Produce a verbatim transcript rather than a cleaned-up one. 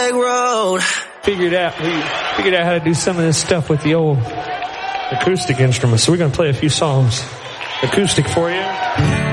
Zigzag road. Figured out, we figured out how to do some of this stuff with the old acoustic instruments. So we're going to play a few songs acoustic for you.